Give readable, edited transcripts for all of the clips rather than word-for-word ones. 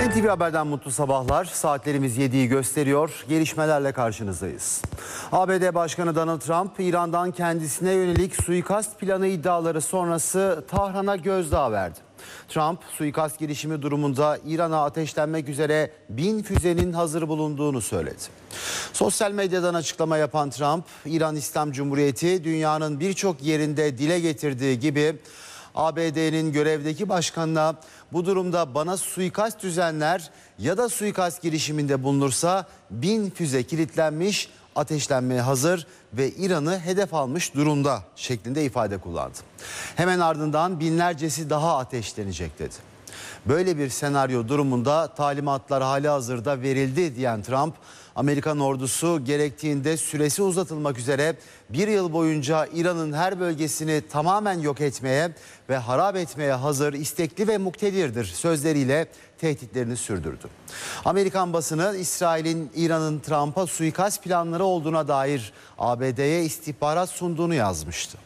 NTV Haber'den mutlu sabahlar. Saatlerimiz 7'yi gösteriyor. Gelişmelerle karşınızdayız. ABD Başkanı Donald Trump, İran'dan kendisine yönelik suikast planı iddiaları sonrası Tahran'a gözdağı verdi. Trump, suikast girişimi durumunda İran'a ateşlenmek üzere 1000 füzenin hazır bulunduğunu söyledi. Sosyal medyadan açıklama yapan Trump, İran İslam Cumhuriyeti dünyanın birçok yerinde dile getirdiği gibi ABD'nin görevdeki başkanına bu durumda bana suikast düzenler ya da suikast girişiminde bulunursa 1000 füze kilitlenmiş, ateşlenmeye hazır ve İran'ı hedef almış durumda şeklinde ifade kullandı. Hemen ardından binlercesi daha ateşlenecek dedi. Böyle bir senaryo durumunda talimatlar halihazırda verildi diyen Trump, Amerikan ordusu gerektiğinde süresi uzatılmak üzere bir yıl boyunca İran'ın her bölgesini tamamen yok etmeye ve harap etmeye hazır, istekli ve muktedirdir sözleriyle tehditlerini sürdürdü. Amerikan basını İsrail'in İran'ın Trump'a suikast planları olduğuna dair ABD'ye istihbarat sunduğunu yazmıştı.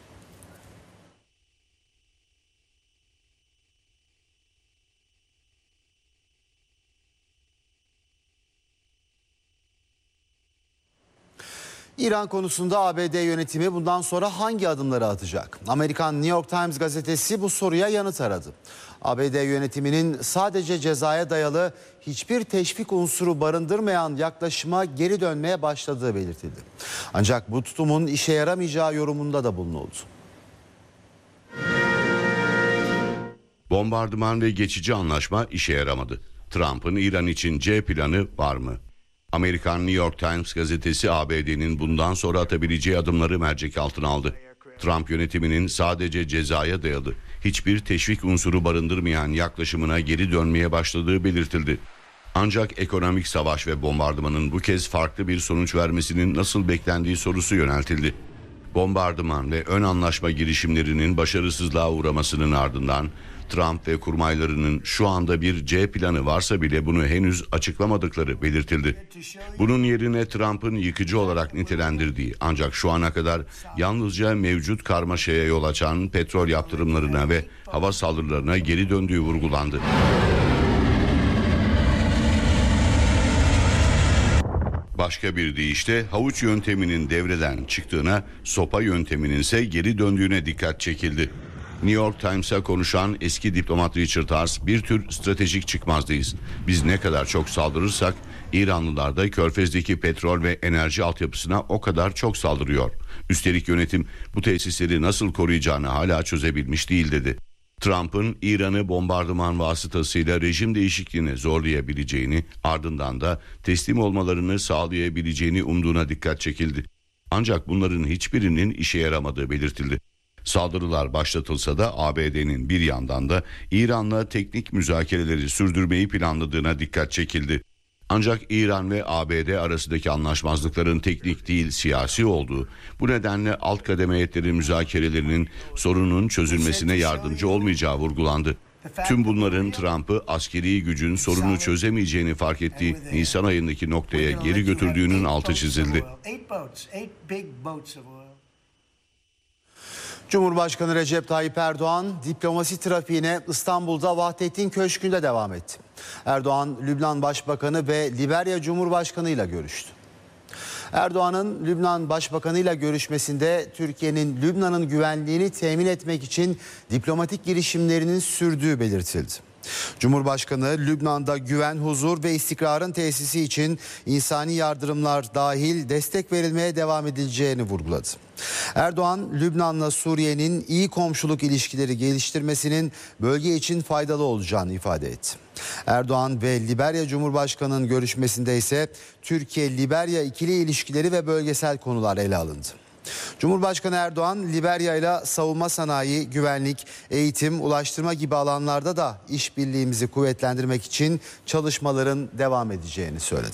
İran konusunda ABD yönetimi bundan sonra hangi adımları atacak? Amerikan New York Times gazetesi bu soruya yanıt aradı. ABD yönetiminin sadece cezaya dayalı hiçbir teşvik unsuru barındırmayan yaklaşıma geri dönmeye başladığı belirtildi. Ancak bu tutumun işe yaramayacağı yorumunda da bulunuldu. Bombardıman ve geçici anlaşma işe yaramadı. Trump'ın İran için C planı var mı? Amerikan New York Times gazetesi ABD'nin bundan sonra atabileceği adımları mercek altına aldı. Trump yönetiminin sadece cezaya dayalı, hiçbir teşvik unsuru barındırmayan yaklaşımına geri dönmeye başladığı belirtildi. Ancak ekonomik savaş ve bombardımanın bu kez farklı bir sonuç vermesinin nasıl beklendiği sorusu yöneltildi. Bombardıman ve ön anlaşma girişimlerinin başarısızlığa uğramasının ardından Trump ve kurmaylarının şu anda bir C planı varsa bile bunu henüz açıklamadıkları belirtildi. Bunun yerine Trump'ın yıkıcı olarak nitelendirdiği ancak şu ana kadar yalnızca mevcut karmaşaya yol açan petrol yaptırımlarına ve hava saldırılarına geri döndüğü vurgulandı. Başka bir deyişle havuç yönteminin devreden çıktığına, sopa yönteminin ise geri döndüğüne dikkat çekildi. New York Times'a konuşan eski diplomat Richard Hart, bir tür stratejik çıkmazdayız. Biz ne kadar çok saldırırsak İranlılar da Körfez'deki petrol ve enerji altyapısına o kadar çok saldırıyor. Üstelik yönetim bu tesisleri nasıl koruyacağını hala çözebilmiş değil dedi. Trump'ın İran'ı bombardıman vasıtasıyla rejim değişikliğine zorlayabileceğini, ardından da teslim olmalarını sağlayabileceğini umduğuna dikkat çekildi. Ancak bunların hiçbirinin işe yaramadığı belirtildi. Saldırılar başlatılsa da ABD'nin bir yandan da İran'la teknik müzakereleri sürdürmeyi planladığına dikkat çekildi. Ancak İran ve ABD arasındaki anlaşmazlıkların teknik değil siyasi olduğu, bu nedenle alt kademe heyetleri müzakerelerinin sorunun çözülmesine yardımcı olmayacağı vurgulandı. Tüm bunların Trump'ı askeri gücün sorunu çözemeyeceğini fark ettiği Nisan ayındaki noktaya geri götürdüğünün altı çizildi. Cumhurbaşkanı Recep Tayyip Erdoğan diplomasi trafiğine İstanbul'da Vahdettin Köşkü'nde devam etti. Erdoğan, Lübnan Başbakanı ve Liberya Cumhurbaşkanı ile görüştü. Erdoğan'ın Lübnan Başbakanı ile görüşmesinde Türkiye'nin Lübnan'ın güvenliğini temin etmek için diplomatik girişimlerinin sürdüğü belirtildi. Cumhurbaşkanı Lübnan'da güven, huzur ve istikrarın tesisi için insani yardımlar dahil destek verilmeye devam edileceğini vurguladı. Erdoğan, Lübnan'la Suriye'nin iyi komşuluk ilişkileri geliştirmesinin bölge için faydalı olacağını ifade etti. Erdoğan ve Liberya Cumhurbaşkanı'nın görüşmesinde ise Türkiye-Liberya ikili ilişkileri ve bölgesel konular ele alındı. Cumhurbaşkanı Erdoğan, Liberya ile savunma sanayi, güvenlik, eğitim, ulaştırma gibi alanlarda da işbirliğimizi kuvvetlendirmek için çalışmaların devam edeceğini söyledi.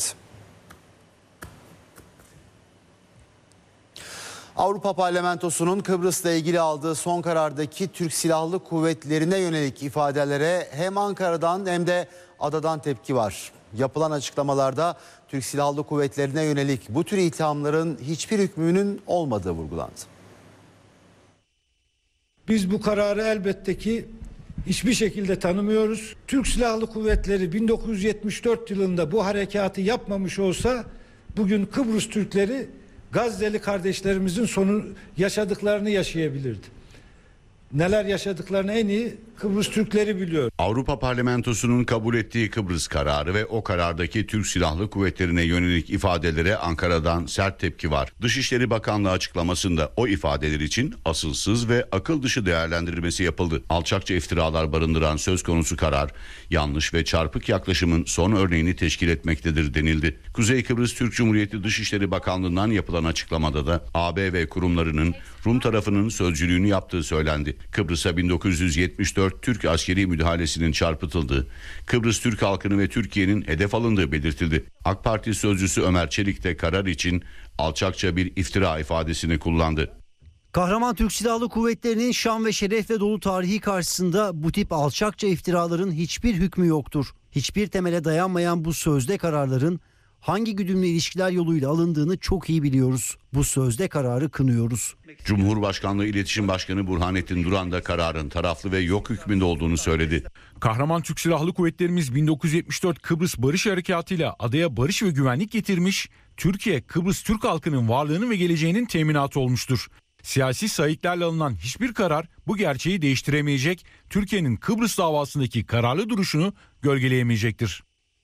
Avrupa Parlamentosu'nun Kıbrıs'la ilgili aldığı son karardaki Türk Silahlı Kuvvetleri'ne yönelik ifadelere hem Ankara'dan hem de adadan tepki var. Yapılan açıklamalarda Türk Silahlı Kuvvetleri'ne yönelik bu tür ithamların hiçbir hükmünün olmadığı vurgulandı. Biz bu kararı elbette ki hiçbir şekilde tanımıyoruz. Türk Silahlı Kuvvetleri 1974 yılında bu harekatı yapmamış olsa bugün Kıbrıs Türkleri Gazze'li kardeşlerimizin yaşadıklarını yaşayabilirdi. Neler yaşadıklarını en iyi Kıbrıs Türkleri biliyor. Avrupa Parlamentosu'nun kabul ettiği Kıbrıs kararı ve o karardaki Türk Silahlı Kuvvetleri'ne yönelik ifadelere Ankara'dan sert tepki var. Dışişleri Bakanlığı açıklamasında o ifadeler için asılsız ve akıl dışı değerlendirilmesi yapıldı. Alçakça iftiralar barındıran söz konusu karar, yanlış ve çarpık yaklaşımın son örneğini teşkil etmektedir denildi. Kuzey Kıbrıs Türk Cumhuriyeti Dışişleri Bakanlığı'ndan yapılan açıklamada da AB ve kurumlarının Rum tarafının sözcülüğünü yaptığı söylendi. Kıbrıs'a 1974 Türk askeri müdahalesinin çarpıtıldığı, Kıbrıs Türk halkını ve Türkiye'nin hedef alındığı belirtildi. AK Parti sözcüsü Ömer Çelik de karar için alçakça bir iftira ifadesini kullandı. Kahraman Türk Silahlı Kuvvetleri'nin şan ve şerefle dolu tarihi karşısında bu tip alçakça iftiraların hiçbir hükmü yoktur. Hiçbir temele dayanmayan bu sözde kararların hangi güdümlü ilişkiler yoluyla alındığını çok iyi biliyoruz. Bu sözde kararı kınıyoruz. Cumhurbaşkanlığı İletişim Başkanı Burhanettin Duran da kararın taraflı ve yok hükmünde olduğunu söyledi. Kahraman Türk Silahlı Kuvvetlerimiz 1974 Kıbrıs Barış Harekatı ile adaya barış ve güvenlik getirmiş, Türkiye Kıbrıs Türk halkının varlığının ve geleceğinin teminatı olmuştur. Siyasi sayıklarla alınan hiçbir karar bu gerçeği değiştiremeyecek, Türkiye'nin Kıbrıs davasındaki kararlı duruşunu gölgeleyemeyecektir.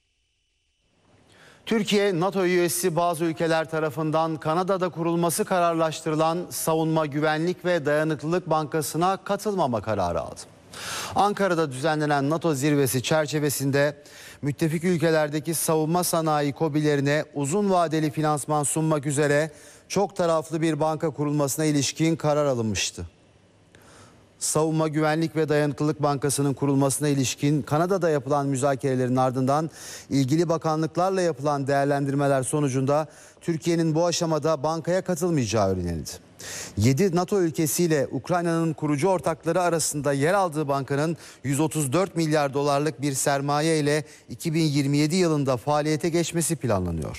Türkiye, NATO üyesi bazı ülkeler tarafından Kanada'da kurulması kararlaştırılan Savunma Güvenlik ve Dayanıklılık Bankası'na katılmama kararı aldı. Ankara'da düzenlenen NATO zirvesi çerçevesinde müttefik ülkelerdeki savunma sanayi KOBİ'lerine uzun vadeli finansman sunmak üzere çok taraflı bir banka kurulmasına ilişkin karar alınmıştı. Savunma Güvenlik ve Dayanıklılık Bankası'nın kurulmasına ilişkin Kanada'da yapılan müzakerelerin ardından ilgili bakanlıklarla yapılan değerlendirmeler sonucunda Türkiye'nin bu aşamada bankaya katılmayacağı öğrenildi. 7 NATO ülkesiyle Ukrayna'nın kurucu ortakları arasında yer aldığı bankanın 134 milyar dolarlık bir sermaye ile 2027 yılında faaliyete geçmesi planlanıyor.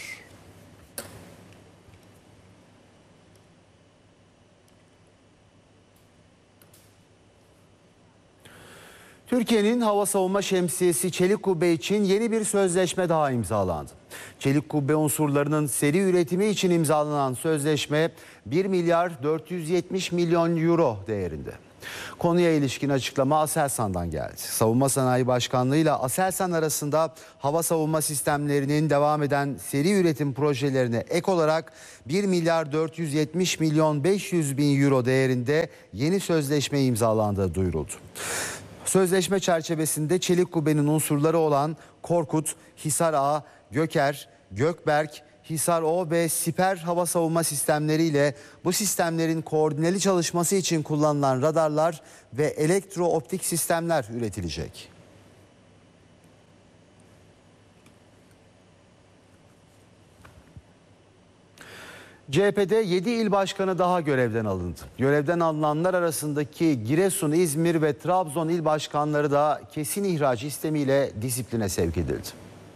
Türkiye'nin hava savunma şemsiyesi Çelik Kubbe için yeni bir sözleşme daha imzalandı. Çelik Kubbe unsurlarının seri üretimi için imzalanan sözleşme 1 milyar 470 milyon euro değerinde. Konuya ilişkin açıklama Aselsan'dan geldi. Savunma Sanayi Başkanlığı ile Aselsan arasında hava savunma sistemlerinin devam eden seri üretim projelerine ek olarak 1 milyar 470 milyon 500 bin euro değerinde yeni sözleşme imzalandığı duyuruldu. Sözleşme çerçevesinde Çelik Kubbe'nin unsurları olan Korkut, Hisar A, Göker, Gökberk, Hisar O ve Siper hava savunma sistemleriyle bu sistemlerin koordineli çalışması için kullanılan radarlar ve elektrooptik sistemler üretilecek. CHP'de 7 il başkanı daha görevden alındı. Görevden alınanlar arasındaki Giresun, İzmir ve Trabzon il başkanları da kesin ihraç istemiyle disipline sevk edildi.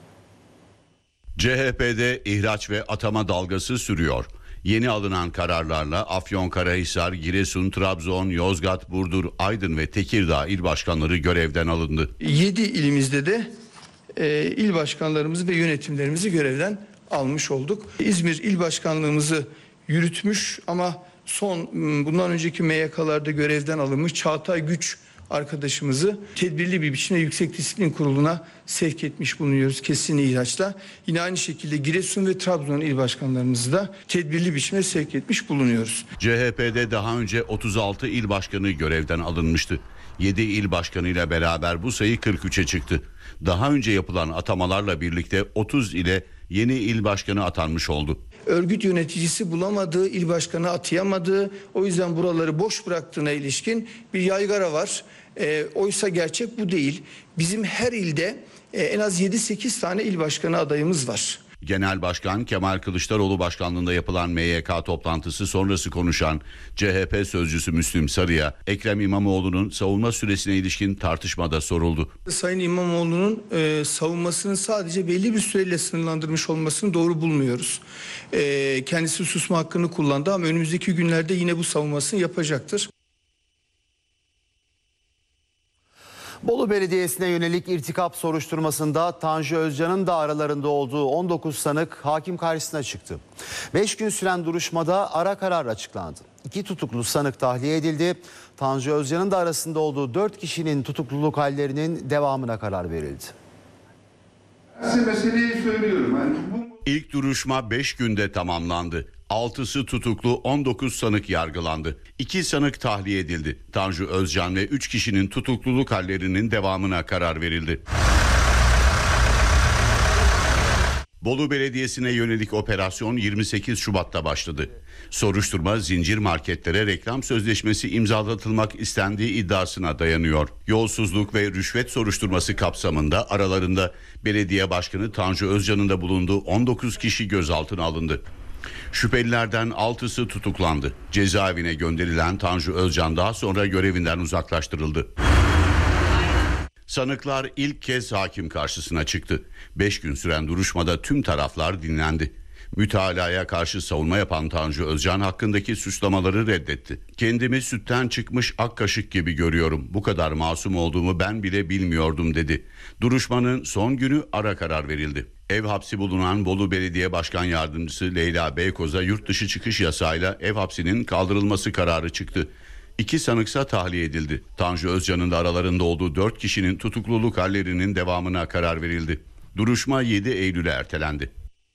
CHP'de ihraç ve atama dalgası sürüyor. Yeni alınan kararlarla Afyonkarahisar, Giresun, Trabzon, Yozgat, Burdur, Aydın ve Tekirdağ il başkanları görevden alındı. 7 ilimizde de il başkanlarımızı ve yönetimlerimizi görevden almış olduk. İzmir il başkanlığımızı yürütmüş ama bundan önceki MYK'larda görevden alınmış Çağatay Güç arkadaşımızı tedbirli bir biçimde Yüksek Disiplin Kurulu'na sevk etmiş bulunuyoruz kesin ihraçla. Yine aynı şekilde Giresun ve Trabzon il başkanlarımızı da tedbirli biçimde sevk etmiş bulunuyoruz. CHP'de daha önce 36 il başkanı görevden alınmıştı. 7 il başkanıyla beraber bu sayı 43'e çıktı. Daha önce yapılan atamalarla birlikte 30 ile yeni il başkanı atanmış oldu. Örgüt yöneticisi bulamadığı, il başkanı atayamadığı, o yüzden buraları boş bıraktığına ilişkin bir yaygara var. Oysa gerçek bu değil. Bizim her ilde en az 7-8 tane il başkanı adayımız var. Genel Başkan Kemal Kılıçdaroğlu başkanlığında yapılan MYK toplantısı sonrası konuşan CHP sözcüsü Müslüm Sarı'ya Ekrem İmamoğlu'nun savunma süresine ilişkin tartışmada soruldu. Sayın İmamoğlu'nun savunmasını sadece belli bir süreyle sınırlandırmış olmasını doğru bulmuyoruz. Kendisi susma hakkını kullandı ama önümüzdeki günlerde yine bu savunmasını yapacaktır. Bolu Belediyesi'ne yönelik irtikap soruşturmasında Tanju Özcan'ın da aralarında olduğu 19 sanık hakim karşısına çıktı. 5 gün süren duruşmada ara karar açıklandı. 2 tutuklu sanık tahliye edildi. Tanju Özcan'ın da arasında olduğu 4 kişinin tutukluluk hallerinin devamına karar verildi. Size meseleyi söylüyorum. İlk duruşma 5 günde tamamlandı. 6'sı tutuklu, 19 sanık yargılandı. 2 sanık tahliye edildi. Tanju Özcan ve 3 kişinin tutukluluk hallerinin devamına karar verildi. Bolu Belediyesi'ne yönelik operasyon 28 Şubat'ta başladı. Soruşturma zincir marketlere reklam sözleşmesi imzalatılmak istendiği iddiasına dayanıyor. Yolsuzluk ve rüşvet soruşturması kapsamında aralarında belediye başkanı Tanju Özcan'ın da bulunduğu 19 kişi gözaltına alındı. Şüphelilerden 6'sı tutuklandı. Cezaevine gönderilen Tanju Özcan daha sonra görevinden uzaklaştırıldı. Sanıklar ilk kez hakim karşısına çıktı. 5 gün süren duruşmada tüm taraflar dinlendi. Mütalaya karşı savunma yapan Tanju Özcan hakkındaki suçlamaları reddetti. Kendimi sütten çıkmış ak kaşık gibi görüyorum. Bu kadar masum olduğumu ben bile bilmiyordum dedi. Duruşmanın son günü ara karar verildi. Ev hapsi bulunan Bolu Belediye Başkan Yardımcısı Leyla Beykoz'a yurt dışı çıkış yasağıyla ev hapsinin kaldırılması kararı çıktı. 2 sanıksa tahliye edildi. Tanju Özcan'ın da aralarında olduğu 4 kişinin tutukluluk hallerinin devamına karar verildi. Duruşma 7 Eylül'e ertelendi.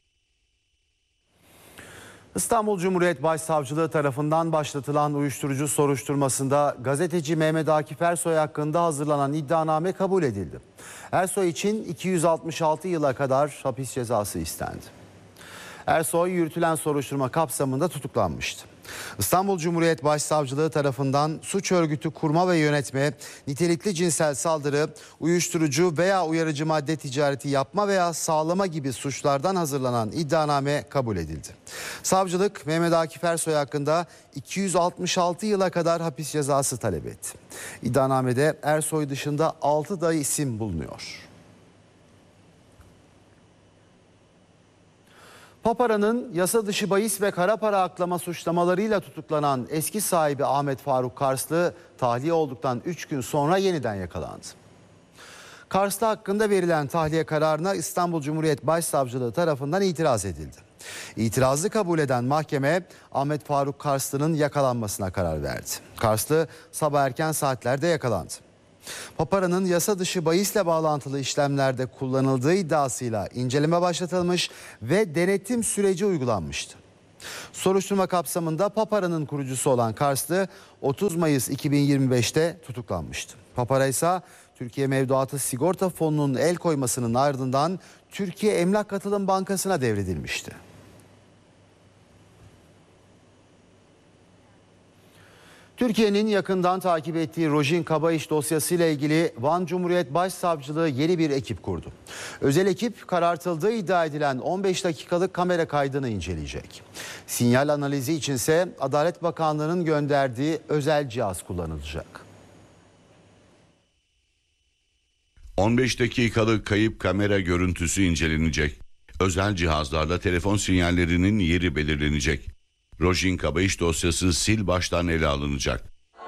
İstanbul Cumhuriyet Başsavcılığı tarafından başlatılan uyuşturucu soruşturmasında gazeteci Mehmet Akif Ersoy hakkında hazırlanan iddianame kabul edildi. Ersoy için 266 yıla kadar hapis cezası istendi. Ersoy yürütülen soruşturma kapsamında tutuklanmıştı. İstanbul Cumhuriyet Başsavcılığı tarafından suç örgütü kurma ve yönetme, nitelikli cinsel saldırı, uyuşturucu veya uyarıcı madde ticareti yapma veya sağlama gibi suçlardan hazırlanan iddianame kabul edildi. Savcılık Mehmet Akif Ersoy hakkında 266 yıla kadar hapis cezası talep etti. İddianamede Ersoy dışında 6 da isim bulunuyor. Papara'nın yasa dışı bahis ve kara para aklama suçlamalarıyla tutuklanan eski sahibi Ahmet Faruk Karslı tahliye olduktan 3 gün sonra yeniden yakalandı. Karslı hakkında verilen tahliye kararına İstanbul Cumhuriyet Başsavcılığı tarafından itiraz edildi. İtirazı kabul eden mahkeme Ahmet Faruk Karslı'nın yakalanmasına karar verdi. Karslı sabah erken saatlerde yakalandı. Papara'nın yasa dışı bahisle bağlantılı işlemlerde kullanıldığı iddiasıyla inceleme başlatılmış ve denetim süreci uygulanmıştı. Soruşturma kapsamında Papara'nın kurucusu olan Karslı 30 Mayıs 2025'te tutuklanmıştı. Papara ise Türkiye Mevduatı Sigorta Fonu'nun el koymasının ardından Türkiye Emlak Katılım Bankası'na devredilmişti. Türkiye'nin yakından takip ettiği Rojin Kabayiş dosyasıyla ilgili Van Cumhuriyet Başsavcılığı yeni bir ekip kurdu. Özel ekip karartıldığı iddia edilen 15 dakikalık kamera kaydını inceleyecek. Sinyal analizi içinse Adalet Bakanlığı'nın gönderdiği özel cihaz kullanılacak. 15 dakikalık kayıp kamera görüntüsü incelenecek. Özel cihazlarla telefon sinyallerinin yeri belirlenecek. Rojin Kabayiş dosyası sil baştan ele alınacak.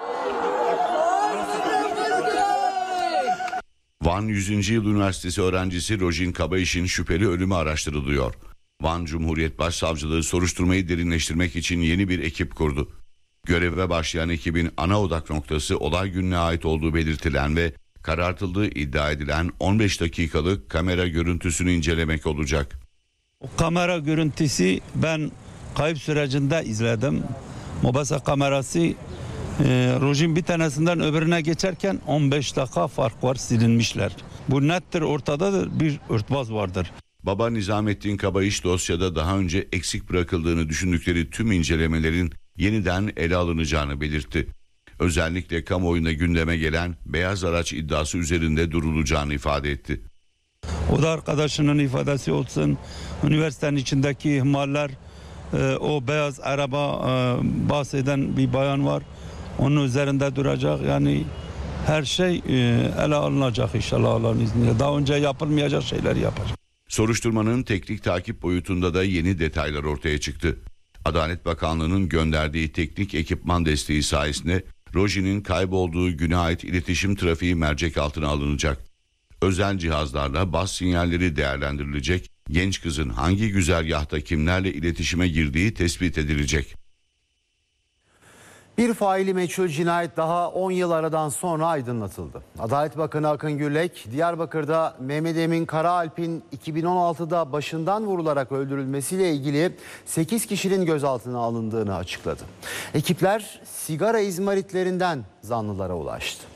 Van 100. Yıl Üniversitesi öğrencisi Rojin Kabayiş'in şüpheli ölümü araştırılıyor. Van Cumhuriyet Başsavcılığı soruşturmayı derinleştirmek için yeni bir ekip kurdu. Göreve başlayan ekibin ana odak noktası olay gününe ait olduğu belirtilen ve karartıldığı iddia edilen 15 dakikalık kamera görüntüsünü incelemek olacak. O kamera görüntüsü ben kayıp sürecinde izledim. Mobese kamerası Rojin bir tanesinden öbürüne geçerken 15 dakika fark var, silinmişler. Bu nettir, ortada bir örtbas vardır. Baba Nizamettin Kabayiş dosyada daha önce eksik bırakıldığını düşündükleri tüm incelemelerin yeniden ele alınacağını belirtti. Özellikle kamuoyunda gündeme gelen beyaz araç iddiası üzerinde durulacağını ifade etti. O da arkadaşının ifadesi olsun, üniversitenin içindeki ihmaller, o beyaz araba bahseden bir bayan var. Onun üzerinde duracak. Yani her şey ele alınacak inşallah Allah'ın izniyle. Daha önce yapılmayacak şeyler yapacak. Soruşturmanın teknik takip boyutunda da yeni detaylar ortaya çıktı. Adalet Bakanlığı'nın gönderdiği teknik ekipman desteği sayesinde Roji'nin kaybolduğu güne ait iletişim trafiği mercek altına alınacak. Özel cihazlarla bas sinyalleri değerlendirilecek. Genç kızın hangi güzergahta kimlerle iletişime girdiği tespit edilecek. Bir faili meçhul cinayet daha 10 yıl aradan sonra aydınlatıldı. Adalet Bakanı Akın Gürlek, Diyarbakır'da Mehmet Emin Karaalp'in 2016'da başından vurularak öldürülmesiyle ilgili 8 kişinin gözaltına alındığını açıkladı. Ekipler sigara izmaritlerinden zanlılara ulaştı.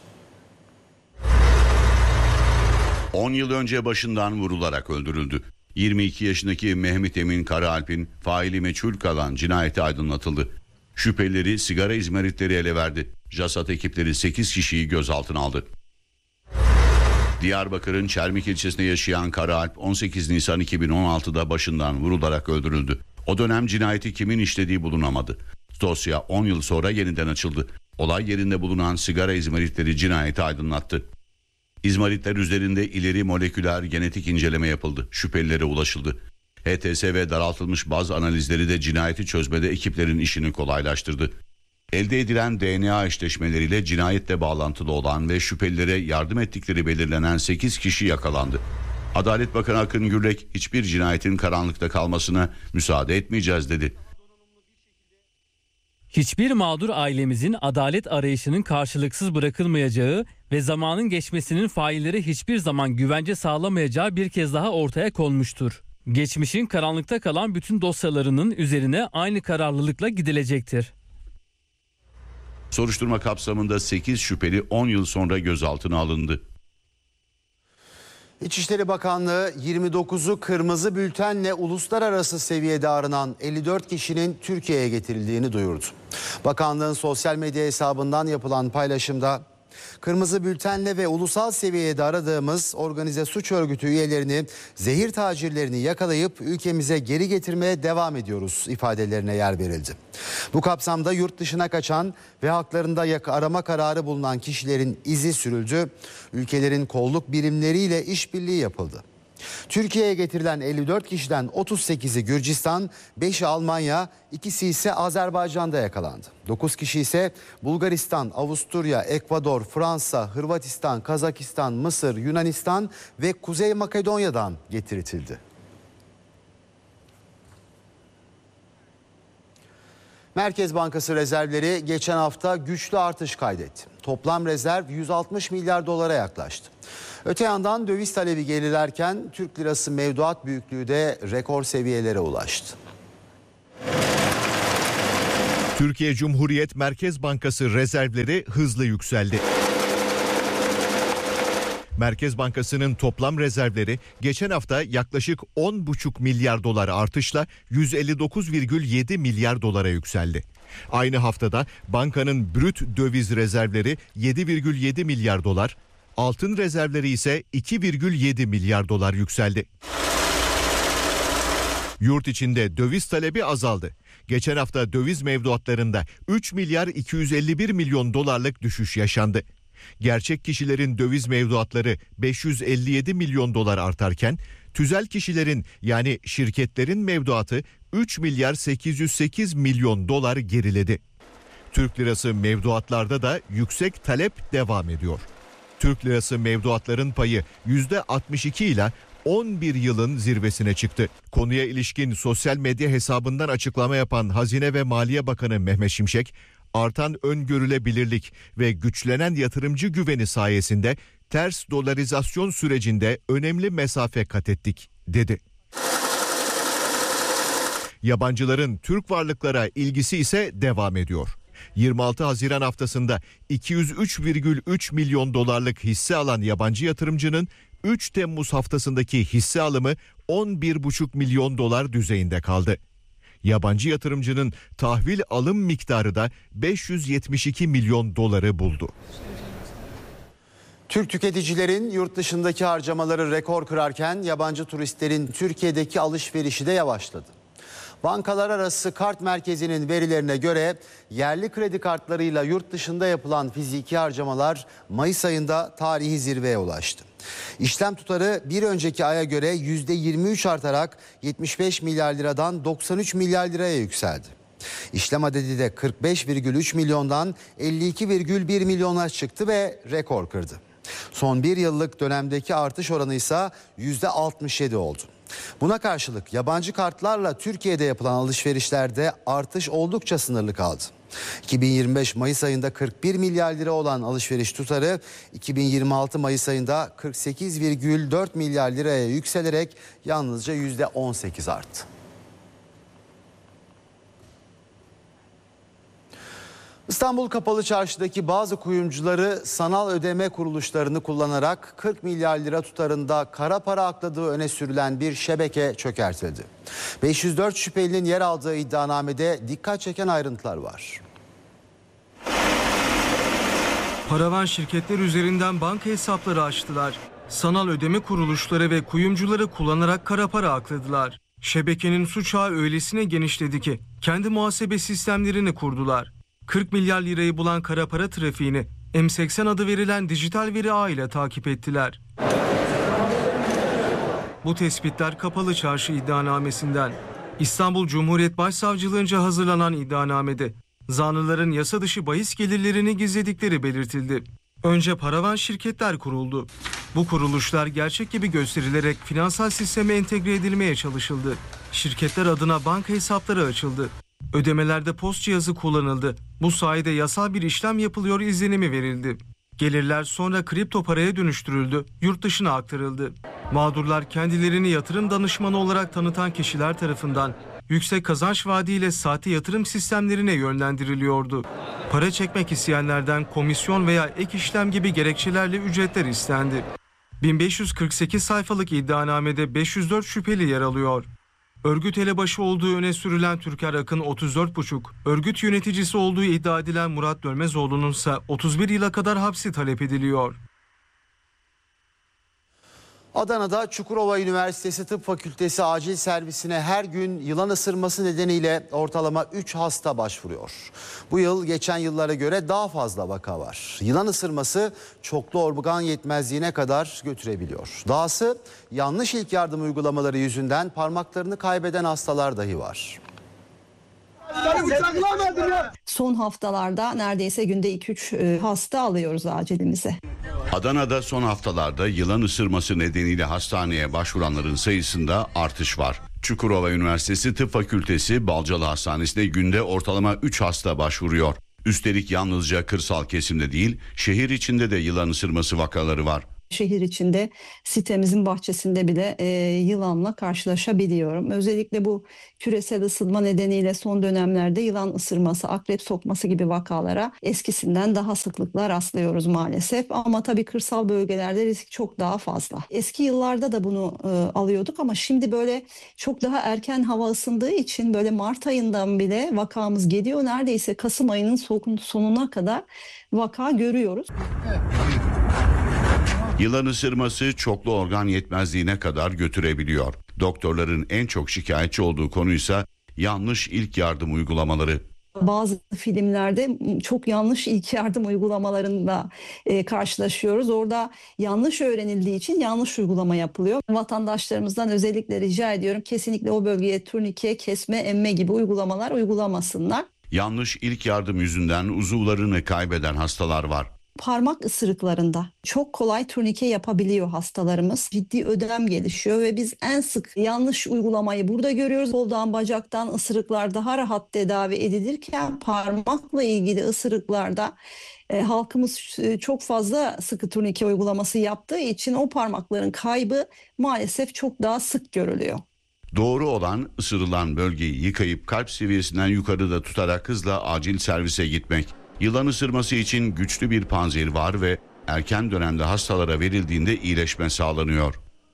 10 yıl önce başından vurularak öldürüldü. 22 yaşındaki Mehmet Emin Karaalp'in faili meçhul kalan cinayeti aydınlatıldı. Şüphelileri sigara izmaritleri ele verdi. JASAT ekipleri 8 kişiyi gözaltına aldı. Diyarbakır'ın Çermik ilçesinde yaşayan Karaalp 18 Nisan 2016'da başından vurularak öldürüldü. O dönem cinayeti kimin işlediği bulunamadı. Dosya 10 yıl sonra yeniden açıldı. Olay yerinde bulunan sigara izmaritleri cinayeti aydınlattı. İzmaritler üzerinde ileri moleküler genetik inceleme yapıldı. Şüphelilere ulaşıldı. HTS ve daraltılmış baz analizleri de cinayeti çözmede ekiplerin işini kolaylaştırdı. Elde edilen DNA eşleşmeleriyle cinayetle bağlantılı olan ve şüphelilere yardım ettikleri belirlenen 8 kişi yakalandı. Adalet Bakanı Akın Gürlek hiçbir cinayetin karanlıkta kalmasına müsaade etmeyeceğiz dedi. Hiçbir mağdur ailemizin adalet arayışının karşılıksız bırakılmayacağı ve zamanın geçmesinin faillere hiçbir zaman güvence sağlamayacağı bir kez daha ortaya konmuştur. Geçmişin karanlıkta kalan bütün dosyalarının üzerine aynı kararlılıkla gidilecektir. Soruşturma kapsamında 8 şüpheli 10 yıl sonra gözaltına alındı. İçişleri Bakanlığı 29'u kırmızı bültenle uluslararası seviyede aranan 54 kişinin Türkiye'ye getirildiğini duyurdu. Bakanlığın sosyal medya hesabından yapılan paylaşımda kırmızı bültenle ve ulusal seviyede aradığımız organize suç örgütü üyelerini, zehir tacirlerini yakalayıp ülkemize geri getirmeye devam ediyoruz ifadelerine yer verildi. Bu kapsamda yurt dışına kaçan ve haklarında arama kararı bulunan kişilerin izi sürüldü. Ülkelerin kolluk birimleriyle işbirliği yapıldı. Türkiye'ye getirilen 54 kişiden 38'i Gürcistan, 5'i Almanya, 2'si ise Azerbaycan'da yakalandı. 9 kişi ise Bulgaristan, Avusturya, Ekvador, Fransa, Hırvatistan, Kazakistan, Mısır, Yunanistan ve Kuzey Makedonya'dan getirildi. Merkez Bankası rezervleri geçen hafta güçlü artış kaydetti. Toplam rezerv 160 milyar dolara yaklaştı. Öte yandan döviz talebi gerilerken Türk lirası mevduat büyüklüğü de rekor seviyelere ulaştı. Türkiye Cumhuriyet Merkez Bankası rezervleri hızlı yükseldi. Merkez Bankası'nın toplam rezervleri geçen hafta yaklaşık 10,5 milyar dolar artışla 159,7 milyar dolara yükseldi. Aynı haftada bankanın brüt döviz rezervleri 7,7 milyar dolar, altın rezervleri ise 2,7 milyar dolar yükseldi. Yurt içinde döviz talebi azaldı. Geçen hafta döviz mevduatlarında 3 milyar 251 milyon dolarlık düşüş yaşandı. Gerçek kişilerin döviz mevduatları 557 milyon dolar artarken tüzel kişilerin yani şirketlerin mevduatı 3 milyar 808 milyon dolar geriledi. Türk lirası mevduatlarda da yüksek talep devam ediyor. Türk lirası mevduatların payı %62 ile 11 yılın zirvesine çıktı. Konuya ilişkin sosyal medya hesabından açıklama yapan Hazine ve Maliye Bakanı Mehmet Şimşek, artan öngörülebilirlik ve güçlenen yatırımcı güveni sayesinde ters dolarizasyon sürecinde önemli mesafe kat ettik, dedi. Yabancıların Türk varlıklara ilgisi ise devam ediyor. 26 Haziran haftasında 203,3 milyon dolarlık hisse alan yabancı yatırımcının 3 Temmuz haftasındaki hisse alımı 11,5 milyon dolar düzeyinde kaldı. Yabancı yatırımcının tahvil alım miktarı da 572 milyon doları buldu. Türk tüketicilerin yurt dışındaki harcamaları rekor kırarken yabancı turistlerin Türkiye'deki alışverişi de yavaşladı. Bankalar arası kart merkezinin verilerine göre yerli kredi kartlarıyla yurt dışında yapılan fiziki harcamalar Mayıs ayında tarihi zirveye ulaştı. İşlem tutarı bir önceki aya göre %23 artarak 75 milyar liradan 93 milyar liraya yükseldi. İşlem adedi de 45,3 milyondan 52,1 milyona çıktı ve rekor kırdı. Son bir yıllık dönemdeki artış oranı ise %67 oldu. Buna karşılık yabancı kartlarla Türkiye'de yapılan alışverişlerde artış oldukça sınırlı kaldı. 2025 Mayıs ayında 41 milyar lira olan alışveriş tutarı 2026 Mayıs ayında 48,4 milyar liraya yükselerek yalnızca %18 arttı. İstanbul Kapalı Çarşı'daki bazı kuyumcuları sanal ödeme kuruluşlarını kullanarak 40 milyar lira tutarında kara para akladığı öne sürülen bir şebeke çökertildi. 504 şüphelinin yer aldığı iddianamede dikkat çeken ayrıntılar var. Paravan şirketler üzerinden banka hesapları açtılar. Sanal ödeme kuruluşları ve kuyumcuları kullanarak kara para akladılar. Şebekenin suç ağı öylesine genişledi ki kendi muhasebe sistemlerini kurdular. 40 milyar lirayı bulan kara para trafiğini M80 adı verilen dijital veri ağı ile takip ettiler. Bu tespitler Kapalı Çarşı iddianamesinden. İstanbul Cumhuriyet Başsavcılığınca hazırlanan iddianamede zanlıların yasa dışı bahis gelirlerini gizledikleri belirtildi. Önce paravan şirketler kuruldu. Bu kuruluşlar gerçek gibi gösterilerek finansal sisteme entegre edilmeye çalışıldı. Şirketler adına banka hesapları açıldı. Ödemelerde post cihazı kullanıldı. Bu sayede yasal bir işlem yapılıyor izlenimi verildi. Gelirler sonra kripto paraya dönüştürüldü, yurt dışına aktarıldı. Mağdurlar kendilerini yatırım danışmanı olarak tanıtan kişiler tarafından yüksek kazanç vaadiyle sahte yatırım sistemlerine yönlendiriliyordu. Para çekmek isteyenlerden komisyon veya ek işlem gibi gerekçelerle ücretler istendi. 1548 sayfalık iddianamede 504 şüpheli yer alıyor. Örgüt elebaşı olduğu öne sürülen Türker Akın 34,5, örgüt yöneticisi olduğu iddia edilen Murat Dönmezoğlu'nun ise 31 yıla kadar hapsi talep ediliyor. Adana'da Çukurova Üniversitesi Tıp Fakültesi acil servisine her gün yılan ısırması nedeniyle ortalama 3 hasta başvuruyor. Bu yıl geçen yıllara göre daha fazla vaka var. Yılan ısırması çoklu organ yetmezliğine kadar götürebiliyor. Dahası yanlış ilk yardım uygulamaları yüzünden parmaklarını kaybeden hastalar dahi var. Son haftalarda neredeyse günde 2-3 hasta alıyoruz acilimize. Adana'da son haftalarda yılan ısırması nedeniyle hastaneye başvuranların sayısında artış var. Çukurova Üniversitesi Tıp Fakültesi Balcalı Hastanesi'ne günde ortalama 3 hasta başvuruyor. Üstelik yalnızca kırsal kesimde değil, şehir içinde de yılan ısırması vakaları var. Şehir içinde sitemizin bahçesinde bile yılanla karşılaşabiliyorum. Özellikle bu küresel ısınma nedeniyle son dönemlerde yılan ısırması, akrep sokması gibi vakalara eskisinden daha sıklıkla rastlıyoruz maalesef. Ama tabii kırsal bölgelerde risk çok daha fazla. Eski yıllarda da bunu alıyorduk ama şimdi böyle çok daha erken hava ısındığı için böyle Mart ayından bile vakamız geliyor. Neredeyse Kasım ayının sonuna kadar vaka görüyoruz. Yılan ısırması çoklu organ yetmezliğine kadar götürebiliyor. Doktorların en çok şikayetçi olduğu konuysa yanlış ilk yardım uygulamaları. Bazı filmlerde çok yanlış ilk yardım uygulamalarında karşılaşıyoruz. Orada yanlış öğrenildiği için yanlış uygulama yapılıyor. Vatandaşlarımızdan özellikle rica ediyorum kesinlikle o bölgeye turnike, kesme, emme gibi uygulamalar uygulamasınlar. Yanlış ilk yardım yüzünden uzuvlarını kaybeden hastalar var. Parmak ısırıklarında çok kolay turnike yapabiliyor hastalarımız. Ciddi ödem gelişiyor ve biz en sık yanlış uygulamayı burada görüyoruz. Koldan, bacaktan ısırıklar daha rahat tedavi edilirken parmakla ilgili ısırıklarda halkımız çok fazla sıkı turnike uygulaması yaptığı için o parmakların kaybı maalesef çok daha sık görülüyor. Doğru olan ısırılan bölgeyi yıkayıp kalp seviyesinden yukarıda tutarak hızla acil servise gitmek. Yılan ısırması için güçlü bir panzehir var ve erken dönemde hastalara verildiğinde iyileşme sağlanıyor.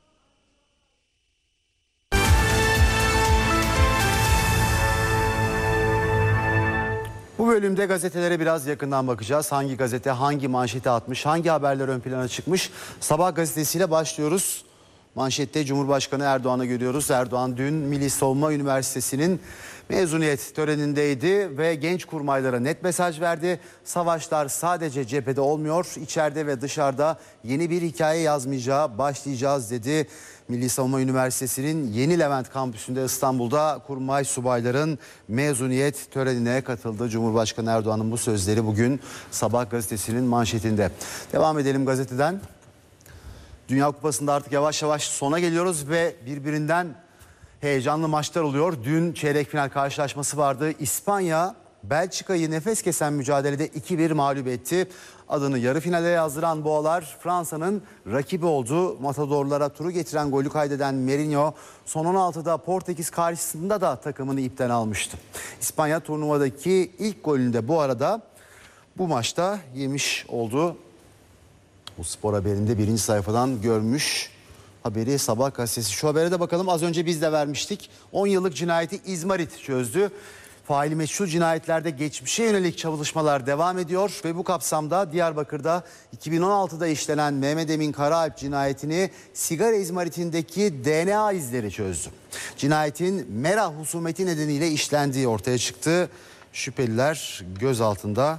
Bu bölümde gazetelere biraz yakından bakacağız. Hangi gazete hangi manşeti atmış, hangi haberler ön plana çıkmış? Sabah gazetesiyle başlıyoruz. Manşette Cumhurbaşkanı Erdoğan'ı görüyoruz. Erdoğan dün Milli Savunma Üniversitesi'nin mezuniyet törenindeydi ve genç kurmaylara net mesaj verdi. Savaşlar sadece cephede olmuyor, içeride ve dışarıda yeni bir hikaye yazmayacağı başlayacağız dedi. Milli Savunma Üniversitesi'nin Yeni Levent kampüsünde İstanbul'da kurmay subayların mezuniyet törenine katıldı. Cumhurbaşkanı Erdoğan'ın bu sözleri bugün Sabah gazetesinin manşetinde. Devam edelim gazeteden. Dünya Kupası'nda artık yavaş yavaş sona geliyoruz ve birbirinden heyecanlı maçlar oluyor. Dün çeyrek final karşılaşması vardı. İspanya Belçika'yı nefes kesen mücadelede 2-1 mağlup etti. Adını yarı finale yazdıran Boğalar Fransa'nın rakibi oldu. Matadorlara turu getiren golü kaydeden Mourinho son 16'da Portekiz karşısında da takımını ipten almıştı. İspanya turnuvadaki ilk golünü de bu arada bu maçta yemiş oldu. Bu spor haberinde birinci sayfadan görmüş haberi Sabah gazetesi. Şu habere de bakalım, az önce biz de vermiştik. 10 yıllık cinayeti İzmarit çözdü. Faili meçhul cinayetlerde geçmişe yönelik çalışmalar devam ediyor ve bu kapsamda Diyarbakır'da 2016'da işlenen Mehmet Emin Karaalp cinayetini sigara izmaritindeki DNA izleri çözdü. Cinayetin Mera husumeti nedeniyle işlendiği ortaya çıktı. Şüpheliler gözaltında.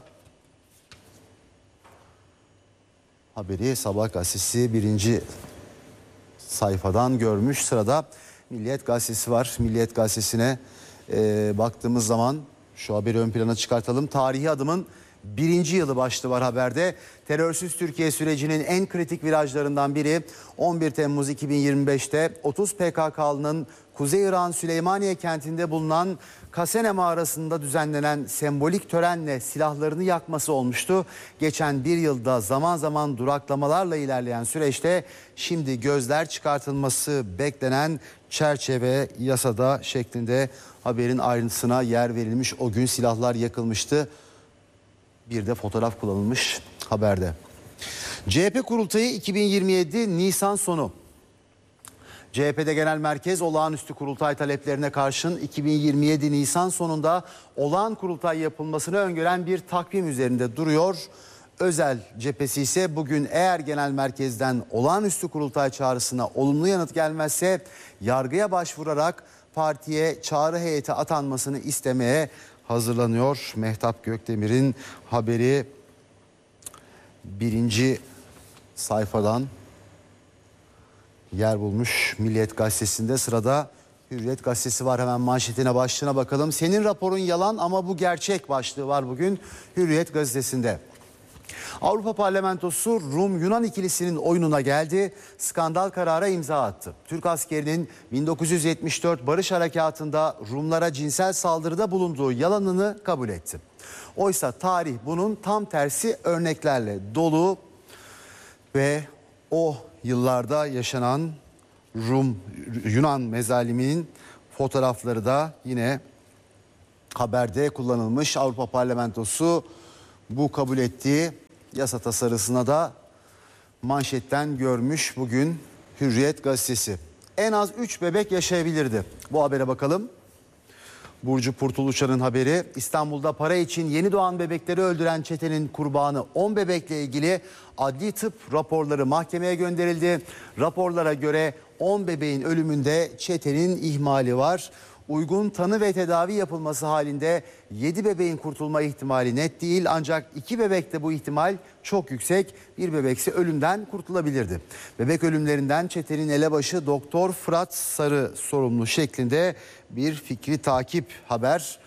Haberi Sabah gazetesi birinci sayfadan görmüş. Sırada Milliyet gazetesi var. Milliyet gazetesine baktığımız zaman şu haberi ön plana çıkartalım. Tarihi adımın 1. yılı başlığı var haberde. Terörsüz Türkiye sürecinin en kritik virajlarından biri 11 Temmuz 2025'te 30 PKK'lının Kuzey Irak'ın Süleymaniye kentinde bulunan Kasene mağarasında düzenlenen sembolik törenle silahlarını yakması olmuştu. Geçen bir yılda zaman zaman duraklamalarla ilerleyen süreçte şimdi gözler çıkartılması beklenen çerçeve yasada şeklinde haberin ayrıntısına yer verilmiş. O gün silahlar yakılmıştı. Bir de fotoğraf kullanılmış haberde. CHP kurultayı 2027 Nisan sonu. CHP'de genel merkez olağanüstü kurultay taleplerine karşın 2027 Nisan sonunda olağan kurultay yapılmasını öngören bir takvim üzerinde duruyor. Özel cephesi ise bugün eğer genel merkezden olağanüstü kurultay çağrısına olumlu yanıt gelmezse yargıya başvurarak partiye çağrı heyeti atanmasını istemeye hazırlanıyor. Mehtap Gökdemir'in haberi birinci sayfadan yer bulmuş Milliyet gazetesinde. Sırada Hürriyet gazetesi var, hemen manşetine başlığına bakalım. Senin raporun yalan ama bu gerçek başlığı var bugün Hürriyet gazetesinde. Avrupa Parlamentosu Rum-Yunan ikilisinin oyununa geldi. Skandal karara imza attı. Türk askerinin 1974 Barış Harekatı'nda Rumlara cinsel saldırıda bulunduğu yalanını kabul etti. Oysa tarih bunun tam tersi örneklerle dolu ve o yıllarda yaşanan Rum-Yunan mezaliminin fotoğrafları da yine haberde kullanılmış. Avrupa Parlamentosu bu kabul ettiği yasa tasarısına da manşetten görmüş bugün Hürriyet gazetesi. En az 3 bebek yaşayabilirdi. Bu habere bakalım. Burcu Purtuluçan'ın haberi. İstanbul'da para için yeni doğan bebekleri öldüren çetenin kurbanı 10 bebekle ilgili adli tıp raporları mahkemeye gönderildi. Raporlara göre 10 bebeğin ölümünde çetenin ihmali var. Uygun tanı ve tedavi yapılması halinde 7 bebeğin kurtulma ihtimali net değil. Ancak 2 bebekte bu ihtimal çok yüksek. Bir bebekse ölümden kurtulabilirdi. Bebek ölümlerinden çetenin elebaşı Doktor Fırat Sarı sorumlu şeklinde bir fikri takip haber.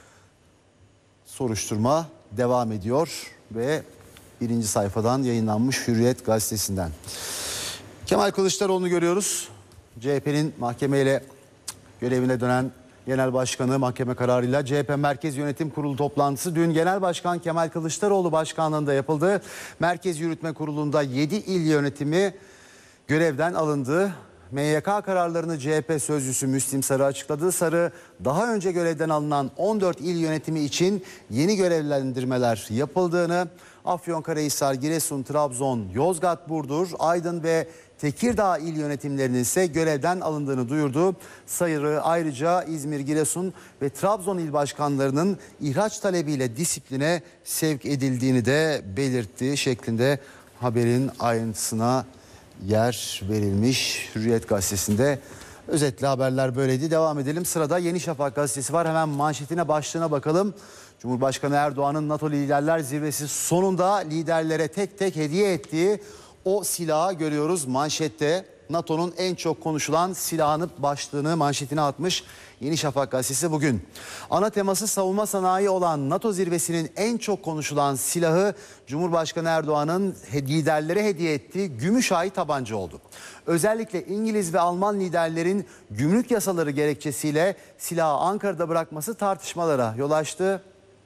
Soruşturma devam ediyor ve birinci sayfadan yayınlanmış Hürriyet gazetesinden. Kemal Kılıçdaroğlu'nu görüyoruz. CHP'nin mahkemeyle görevine dönen Genel Başkanı mahkeme kararıyla CHP Merkez Yönetim Kurulu toplantısı dün Genel Başkan Kemal Kılıçdaroğlu başkanlığında yapıldı. Merkez Yürütme Kurulu'nda 7 il yönetimi görevden alındı. MYK kararlarını CHP sözcüsü Müslim Sarı açıkladı. Sarı daha önce görevden alınan 14 il yönetimi için yeni görevlendirmeler yapıldığını, Afyonkarahisar, Giresun, Trabzon, Yozgat, Burdur, Aydın ve Tekirdağ il yönetimlerinin ise görevden alındığını duyurdu. Sarı ayrıca İzmir, Giresun ve Trabzon il başkanlarının ihraç talebiyle disipline sevk edildiğini de belirtti şeklinde haberin ayrıntısına yer verilmiş Hürriyet gazetesinde. Özetle haberler böyleydi. Devam edelim. Sırada Yeni Şafak gazetesi var. Hemen manşetine, başlığına bakalım. Cumhurbaşkanı Erdoğan'ın NATO Liderler Zirvesi sonunda liderlere tek tek hediye ettiği o silahı görüyoruz manşette. NATO'nun en çok konuşulan silahını, başlığını manşetine atmış Yeni Şafak gazetesi bugün. Ana teması savunma sanayi olan NATO zirvesinin en çok konuşulan silahı Cumhurbaşkanı Erdoğan'ın liderlere hediye ettiği Gümüşay tabanca oldu. Özellikle İngiliz ve Alman liderlerin gümrük yasaları gerekçesiyle silahı Ankara'da bırakması tartışmalara yol açtı.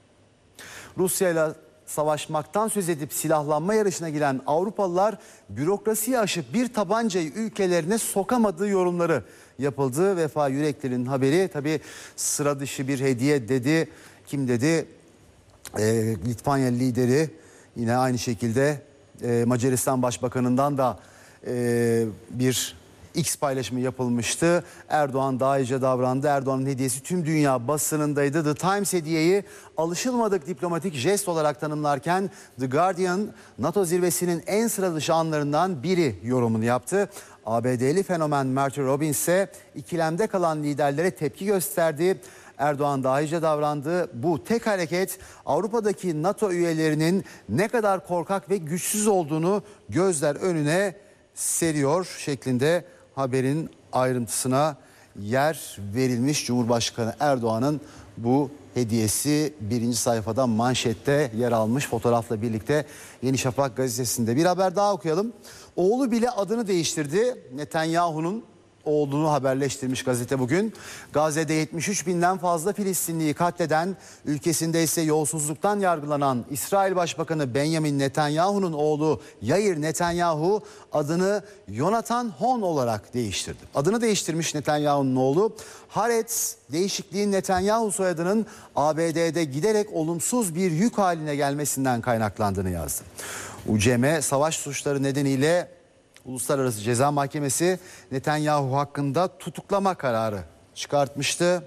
Rusya ile savaşmaktan söz edip silahlanma yarışına giren Avrupalılar bürokrasiyi aşıp bir tabancayı ülkelerine sokamadığı yorumları yapıldı. Vefa Yürekli'nin haberi, tabii sıra dışı bir hediye dedi. Kim dedi? Litvanya lideri, yine aynı şekilde Macaristan Başbakanı'ndan da bir X paylaşımı yapılmıştı. Erdoğan daha iyice davrandı. Erdoğan'ın hediyesi tüm dünya basınındaydı. The Times hediyeyi alışılmadık diplomatik jest olarak tanımlarken The Guardian, NATO zirvesinin en sıra dışı anlarından biri yorumunu yaptı. ABD'li fenomen Marty Robbins ise ikilemde kalan liderlere tepki gösterdi. Erdoğan daha iyice davrandı. Bu tek hareket Avrupa'daki NATO üyelerinin ne kadar korkak ve güçsüz olduğunu gözler önüne seriyor şeklinde haberin ayrıntısına yer verilmiş. Cumhurbaşkanı Erdoğan'ın bu hediyesi birinci sayfada manşette yer almış fotoğrafla birlikte Yeni Şafak gazetesinde. Bir haber daha okuyalım. Oğlu bile adını değiştirdi. Netanyahu'nun olduğunu haberleştirmiş gazete bugün. Gazze'de 73 binden fazla Filistinliyi katleden, ülkesinde ise yolsuzluktan yargılanan İsrail Başbakanı Benjamin Netanyahu'nun oğlu Yair Netanyahu adını Yonatan Hon olarak değiştirdi. Adını değiştirmiş Netanyahu'nun oğlu. Haaretz, değişikliğin Netanyahu soyadının ABD'de giderek olumsuz bir yük haline gelmesinden kaynaklandığını yazdı. UCM savaş suçları nedeniyle Uluslararası Ceza Mahkemesi Netanyahu hakkında tutuklama kararı çıkartmıştı.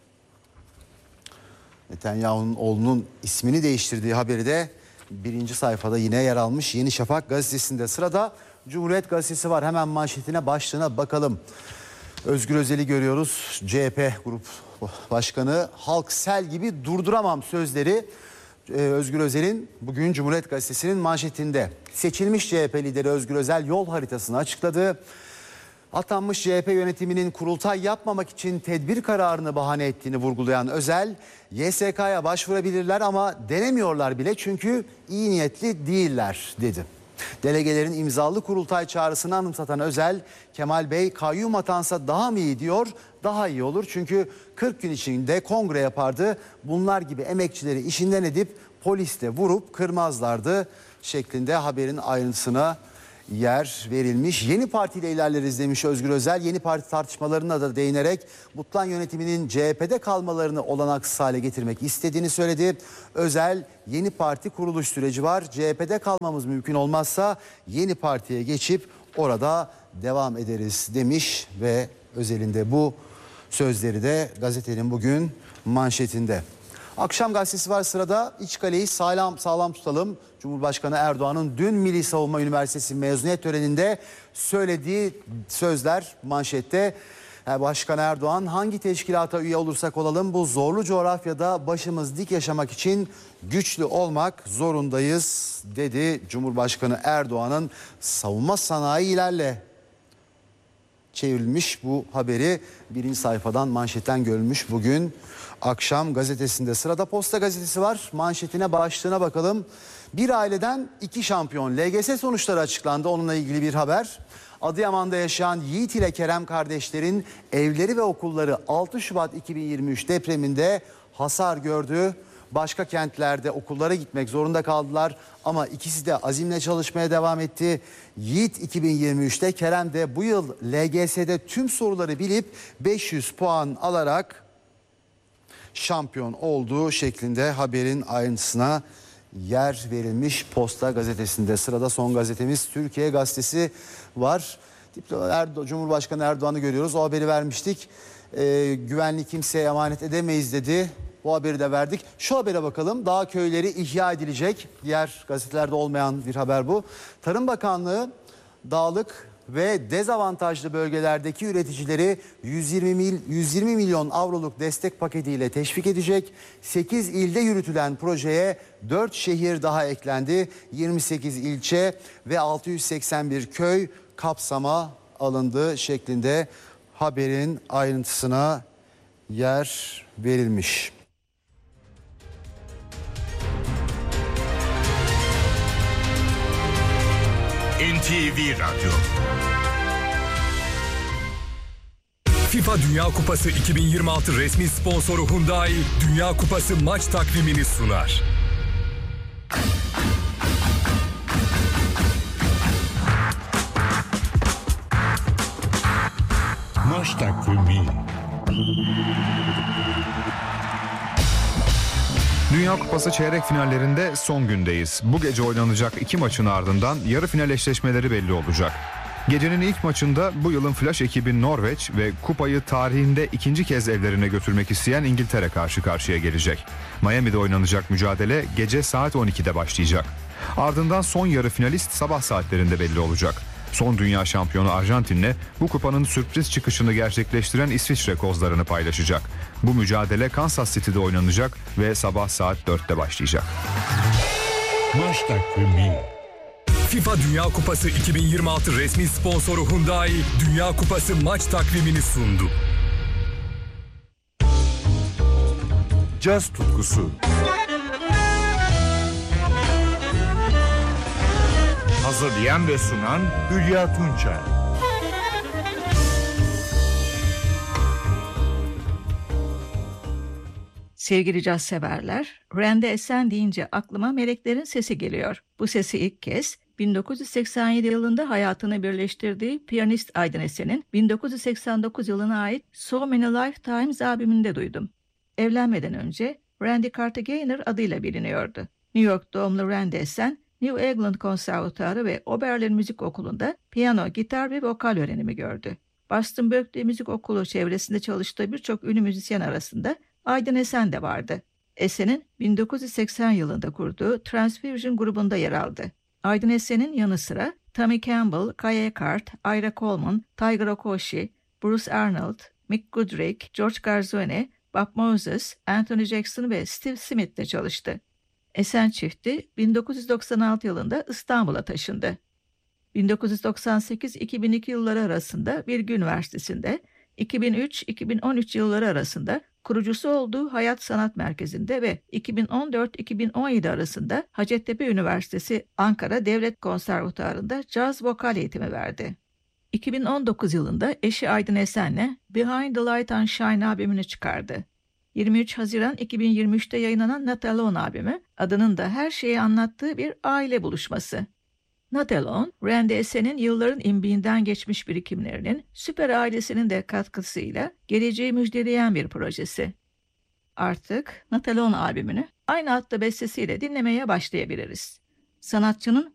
Netanyahu'nun oğlunun ismini değiştirdiği haberi de birinci sayfada yine yer almış Yeni Şafak gazetesinde. Sırada Cumhuriyet gazetesi var. Hemen manşetine, başlığına bakalım. Özgür Özel'i görüyoruz. CHP Grup Başkanı, halk sel gibi durduramam sözleri Özgür Özel'in bugün Cumhuriyet Gazetesi'nin manşetinde. Seçilmiş CHP lideri Özgür Özel yol haritasını açıkladı. Atanmış CHP yönetiminin kurultay yapmamak için tedbir kararını bahane ettiğini vurgulayan Özel, YSK'ya başvurabilirler ama denemiyorlar bile çünkü iyi niyetli değiller dedi. Delegelerin imzalı kurultay çağrısını anımsatan Özel, Kemal Bey kayyum atansa daha mı iyi diyor, daha iyi olur. Çünkü 40 gün içinde kongre yapardı. Bunlar gibi emekçileri işinden edip poliste vurup kırmazlardı şeklinde haberin ayrıntısına yer verilmiş. Yeni Parti ile ilerleriz demiş Özgür Özel. Yeni Parti tartışmalarına da değinerek Mutlan yönetiminin CHP'de kalmalarını olanaksız hale getirmek istediğini söyledi. Özel, Yeni Parti kuruluş süreci var. CHP'de kalmamız mümkün olmazsa Yeni Parti'ye geçip orada devam ederiz demiş ve Özel'in de bu sözleri de gazetenin bugün manşetinde. Akşam gazetesi var sırada. İç kaleyi sağlam tutalım. Cumhurbaşkanı Erdoğan'ın dün Milli Savunma Üniversitesi mezuniyet töreninde söylediği sözler manşette. Başkan Erdoğan, hangi teşkilata üye olursak olalım bu zorlu coğrafyada başımız dik yaşamak için güçlü olmak zorundayız dedi. Cumhurbaşkanı Erdoğan'ın savunma sanayilerle çevrilmiş bu haberi birinci sayfadan manşetten görülmüş bugün akşam gazetesinde. Sırada Posta gazetesi var. Manşetine, başlığına bakalım. Bir aileden 2 şampiyon. LGS sonuçları açıklandı. Onunla ilgili bir haber. Adıyaman'da yaşayan Yiğit ile Kerem kardeşlerin evleri ve okulları 6 Şubat 2023 depreminde hasar gördü. Başka kentlerde okullara gitmek zorunda kaldılar ama ikisi de azimle çalışmaya devam etti. Yiğit 2023'te, Kerem de bu yıl LGS'de tüm soruları bilip 500 puan alarak şampiyon olduğu şeklinde haberin ayrıntısına yer verilmiş Posta gazetesinde. Sırada son gazetemiz Türkiye Gazetesi var. Cumhurbaşkanı Erdoğan'ı görüyoruz. O haberi vermiştik. Güvenliği kimseye emanet edemeyiz dedi. Bu haberi de verdik. Şu habere bakalım. Dağ köyleri ihya edilecek. Diğer gazetelerde olmayan bir haber bu. Tarım Bakanlığı dağlık ve dezavantajlı bölgelerdeki üreticileri 120 milyon avroluk destek paketiyle teşvik edecek. 8 ilde yürütülen projeye 4 şehir daha eklendi. 28 ilçe ve 681 köy kapsama alındı şeklinde haberin ayrıntısına yer verilmiş. NTV Radyo. FIFA Dünya Kupası 2026 resmi sponsoru Hyundai, Dünya Kupası maç takvimini sunar. Maç takvimi. Dünya Kupası çeyrek finallerinde son gündeyiz. Bu gece oynanacak 2 maçın ardından yarı final eşleşmeleri belli olacak. Gecenin ilk maçında bu yılın Flash ekibi Norveç ve kupayı tarihinde ikinci kez evlerine götürmek isteyen İngiltere karşı karşıya gelecek. Miami'de oynanacak mücadele gece saat 12'de başlayacak. Ardından son yarı finalist sabah saatlerinde belli olacak. Son dünya şampiyonu Arjantin'le bu kupanın sürpriz çıkışını gerçekleştiren İsviçre kozlarını paylaşacak. Bu mücadele Kansas City'de oynanacak ve sabah saat 4'te başlayacak. Maç takvimi. FIFA Dünya Kupası 2026 resmi sponsoru Hyundai, Dünya Kupası maç takvimini sundu. Caz tutkusu. Hazırlayan ve sunan Hülya Tunçay. Sevgili caz severler, Randy Essen deyince aklıma Meleklerin Sesi geliyor. Bu sesi ilk kez 1987 yılında hayatını birleştirdiği piyanist Aydın Essen'in 1989 yılına ait So Many Lifetimes albümünde duydum. Evlenmeden önce Randy Cartagena adıyla biliniyordu. New York doğumlu Randy Essen, New England Konservatuarı ve Oberlin Müzik Okulu'nda piyano, gitar ve vokal öğrenimi gördü. Boston Berklee Müzik Okulu çevresinde çalıştığı birçok ünlü müzisyen arasında Aydın Essen de vardı. Essen'in 1980 yılında kurduğu Transfusion grubunda yer aldı. Aydın Essen'in yanı sıra Tommy Campbell, Kaya Eckhart, Ira Coleman, Tiger Okoshi, Bruce Arnold, Mick Goodrick, George Garzone, Bob Moses, Anthony Jackson ve Steve Smith ile çalıştı. Essen çifti 1996 yılında İstanbul'a taşındı. 1998-2002 yılları arasında Bilgi Üniversitesi'nde, 2003-2013 yılları arasında kurucusu olduğu Hayat Sanat Merkezi'nde ve 2014-2017 arasında Hacettepe Üniversitesi Ankara Devlet Konservatuarı'nda caz vokal eğitimi verdi. 2019 yılında eşi Aydın Essen'le Behind the Light and Shine albümünü çıkardı. 23 Haziran 2023'te yayınlanan Not Alone albümü, adının da her şeyi anlattığı bir aile buluşması. Not Alone, Randy Essen'in yılların imbiğinden geçmiş birikimlerinin süper ailesinin de katkısıyla geleceği müjdeleyen bir projesi. Artık Not Alone albümünü aynı adlı bestesiyle dinlemeye başlayabiliriz. Sanatçının